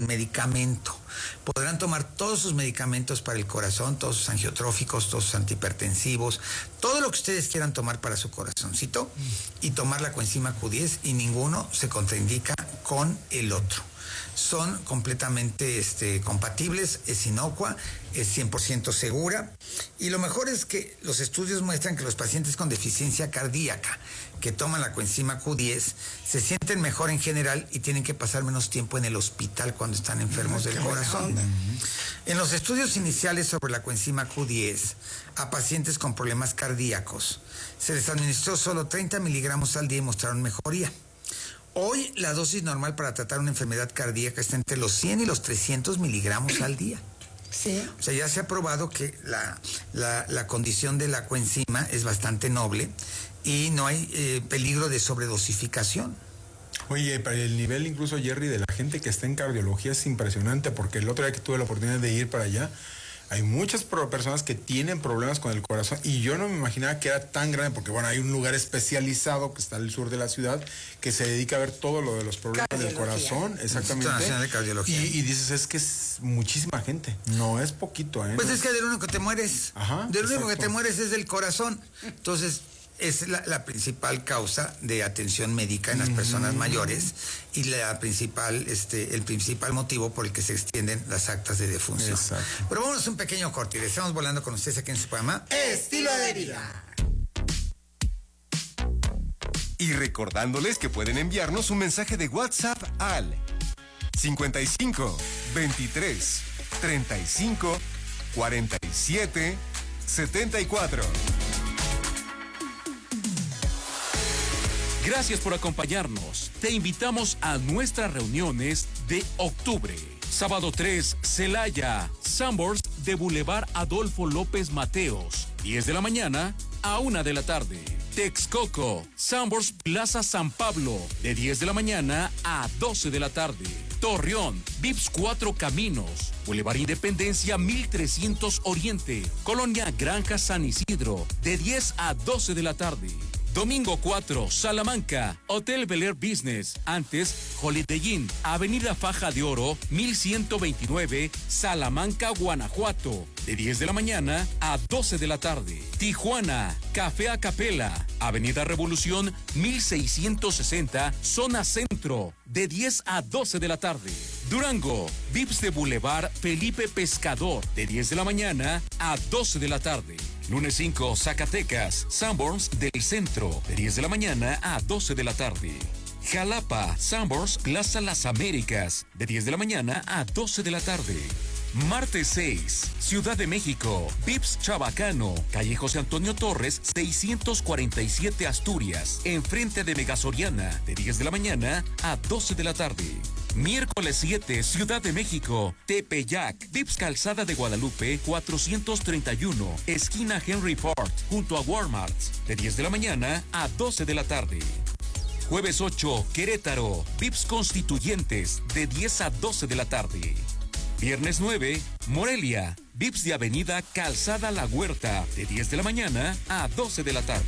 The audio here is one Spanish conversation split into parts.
medicamento. Podrán tomar todos sus medicamentos para el corazón, todos sus angiotróficos, todos sus antihipertensivos, todo lo que ustedes quieran tomar para su corazoncito y tomar la coenzima Q10 y ninguno se contraindica con el otro. Son completamente compatibles, es inocua, es 100% segura y lo mejor es que los estudios muestran que los pacientes con deficiencia cardíaca que toman la coenzima Q10 se sienten mejor en general y tienen que pasar menos tiempo en el hospital cuando están enfermos del corazón. En los estudios iniciales sobre la coenzima Q10 a pacientes con problemas cardíacos se les administró solo 30 miligramos al día y mostraron mejoría. Hoy la dosis normal para tratar una enfermedad cardíaca está entre los 100 y los 300 miligramos al día. Sí. O sea, ya se ha probado que la condición de la coenzima es bastante noble y no hay peligro de sobredosificación. Oye, para el nivel incluso, Jerry, de la gente que está en cardiología es impresionante, porque el otro día que tuve la oportunidad de ir para allá, hay muchas personas que tienen problemas con el corazón y yo no me imaginaba que era tan grande, porque bueno, hay un lugar especializado que está al sur de la ciudad que se dedica a ver todo lo de los problemas del corazón, exactamente. Nacional de Cardiología. Y dices, es que es muchísima gente, no es poquito, ¿eh? Pues es que del único que te mueres, del único que te mueres es del corazón. Entonces, es la principal causa de atención médica en las personas mayores y el principal motivo por el que se extienden las actas de defunción. Exacto. Pero vámonos a un pequeño corte y estamos volando con ustedes aquí en su programa Estilo de Vida. Y recordándoles que pueden enviarnos un mensaje de WhatsApp al 55 23 35 47 74. Gracias por acompañarnos. Te invitamos a nuestras reuniones de octubre. Sábado 3, Celaya, Sanborns de Boulevard Adolfo López Mateos, 10 de la mañana a 1 de la tarde. Texcoco, Sanborns Plaza San Pablo, de 10 de la mañana a 12 de la tarde. Torreón, Vips 4 Caminos, Boulevard Independencia 1300 Oriente, Colonia Granja San Isidro, de 10 a 12 de la tarde. Domingo 4, Salamanca, Hotel Bel Air Business, antes Holiday Inn, Avenida Faja de Oro, 1129, Salamanca, Guanajuato, de 10 de la mañana a 12 de la tarde. Tijuana, Café Acapela, Avenida Revolución, 1660, Zona Centro, de 10 a 12 de la tarde. Durango, Vips de Boulevard Felipe Pescador, de 10 de la mañana a 12 de la tarde. Lunes 5, Zacatecas, Sanborns del Centro, de 10 de la mañana a 12 de la tarde. Jalapa, Sanborns Plaza Las Américas, de 10 de la mañana a 12 de la tarde. Martes 6, Ciudad de México, Vips Chabacano, calle José Antonio Torres, 647 Asturias, enfrente de Megasoriana, de 10 de la mañana a 12 de la tarde. Miércoles 7, Ciudad de México, Tepeyac, Vips Calzada de Guadalupe, 431, esquina Henry Ford, junto a Walmart, de 10 de la mañana a 12 de la tarde. Jueves 8, Querétaro, Vips Constituyentes, de 10 a 12 de la tarde. Viernes 9, Morelia, Vips de Avenida Calzada La Huerta, de 10 de la mañana a 12 de la tarde.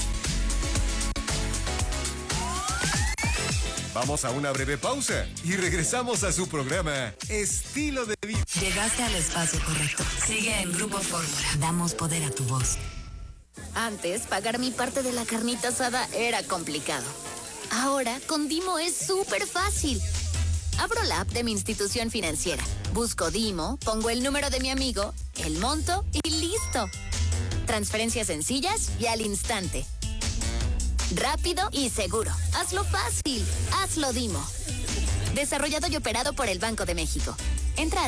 Vamos a una breve pausa y regresamos a su programa Estilo de Vida. Llegaste al espacio correcto. Sigue en Grupo Fórmula. Damos poder a tu voz. Antes, pagar mi parte de la carnita asada era complicado. Ahora, con Dimo es súper fácil. Abro la app de mi institución financiera, busco Dimo, pongo el número de mi amigo, el monto y listo. Transferencias sencillas y al instante. Rápido y seguro. Hazlo fácil. Hazlo Dimo. Desarrollado y operado por el Banco de México. Entra a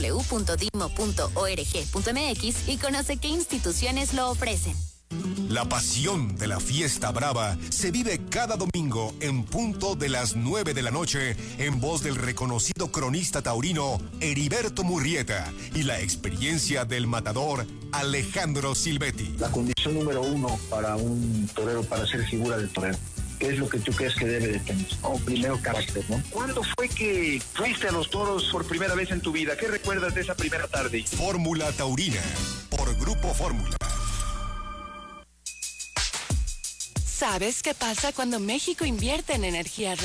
www.dimo.org.mx y conoce qué instituciones lo ofrecen. La pasión de la fiesta brava se vive cada domingo en punto de las 9 de la noche en voz del reconocido cronista taurino Heriberto Murrieta y la experiencia del matador Alejandro Silvetti. La condición número 1 para un torero, para ser figura del torero, ¿qué es lo que tú crees que debe de tener? Primero, carácter, ¿no? ¿Cuándo fue que fuiste a los toros por primera vez en tu vida? ¿Qué recuerdas de esa primera tarde? Fórmula Taurina, por Grupo Fórmula. ¿Sabes qué pasa cuando México invierte en energías